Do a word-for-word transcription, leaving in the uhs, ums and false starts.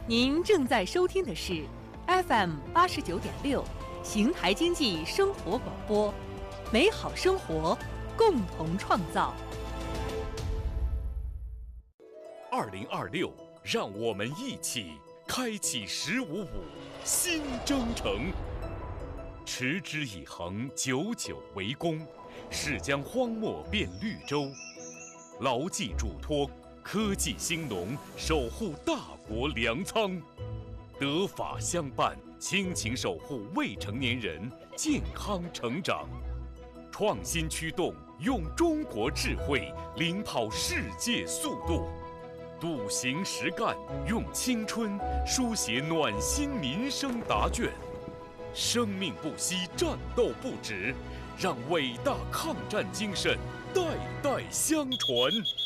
您正在收听的是 F M 八十九点六邢台经济生活广播，美好生活，共同创造。 二零二六，让我们一起开启“十五五”新征程。持之以恒，久久为功，是将荒漠变绿洲。牢记嘱托，科技兴农，守护大国粮仓。德法相伴，亲情守护未成年人健康成长。创新驱动，用中国智慧领跑世界速度。笃行实干，用青春书写暖心民生答卷。生命不息，战斗不止，让伟大抗战精神代代相传。